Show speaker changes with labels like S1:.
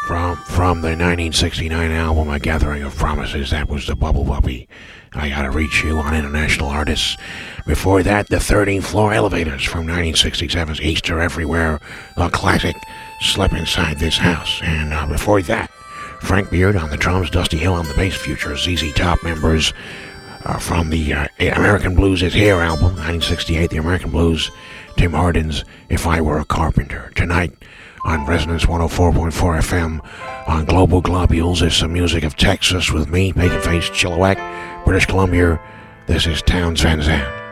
S1: From the 1969 album A Gathering of Promises, that was the Bubble Puppy. I Gotta Reach You on International Artists. Before that, the 13th Floor Elevators from 1967's Easter Everywhere, the classic Slip Inside This House. And before that, Frank Beard on the drums, Dusty Hill on the bass, future ZZ Top members from the American Blues Is Here album, 1968, the American Blues, Tim Hardin's If I Were a Carpenter. Tonight on Resonance 104.4 FM on Global Globules is some music of Texas with me, Bacon Face Chilliwack, British Columbia. This is Townes Van Zandt.